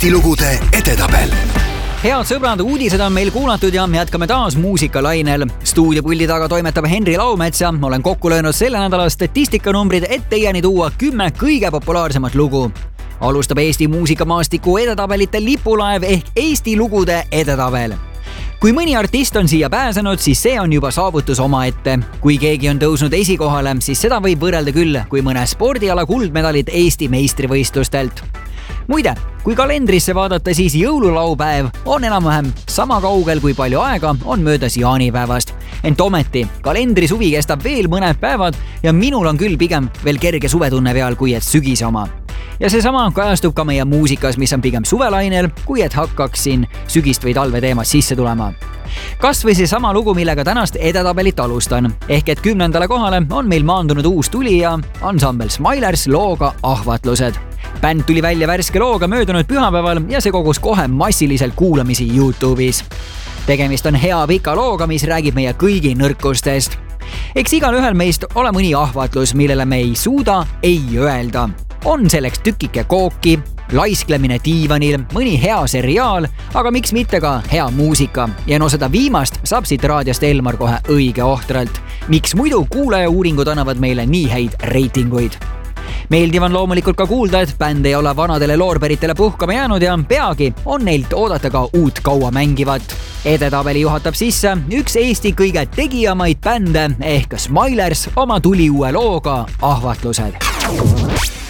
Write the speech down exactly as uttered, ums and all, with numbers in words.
Eesti lugude edetabel. Head sõbrad, uudised on meil kuulatud ja jätkame taas muusikalainel. Stuudiopuldi taga toimetab Henri Laumets ja olen kokku löönud selle nädala statistikanumbrid, et teieni tuua kümme kõige populaarsemat lugu. Alustab Eesti muusikamaastiku edetabelite lipulaev ehk Eesti lugude edetabel. Kui mõni artist on siia pääsenud, siis see on juba saavutus omaette. Kui keegi on tõusnud esikohale, siis seda võib võrrelda küll, kui mõne spordiala kuldmedalid Eesti meistrivõistlustelt. Muide, kui kalendrisse vaadata, siis jõululaupäev on enam-vähem sama kaugel, kui palju aega on möödas jaanipäevast. Ent ometi, kalendri suvi kestab veel mõned päevad ja minul on küll pigem veel kerge suvetunne peal, kui et sügise oma. Ja seesama kajastub ka meie muusikas, mis on pigem suvelainel, kui et hakkaks siin sügist või talve teemat sisse tulema. Kas või see sama lugu, millega tänast edetabelit alustan, ehk et kümnendale kohale on meil maandunud uus tulija, ansambel Smilers looga Ahvatlused. Bänd tuli välja värske looga möödunud pühapäeval ja see kogus kohe massiliselt kuulamisi YouTube'is. Tegemist on hea pika looga, mis räägib meie kõigi nõrkustest. Eks igal ühel meist ole mõni ahvatlus, millele me ei suuda ei öelda. On selleks tükike kooki, laisklemine diivanil, mõni hea seriaal, aga miks mitte ka hea muusika. Ja no seda viimast saab siit raadiost Elmar kohe õige ohtralt. Miks muidu kuulaja uuringud annavad meile nii häid reitinguid? Meeldiv on loomulikult ka kuulda, et bänd ei ole vanadele loorberitele puhkama jäänud ja peagi on neilt oodata ka uut kaua mängivat. Edetabeli juhatab sisse üks Eesti kõige tegijamaid bände ehk Smilers oma tuli uue looga Ahvatlused.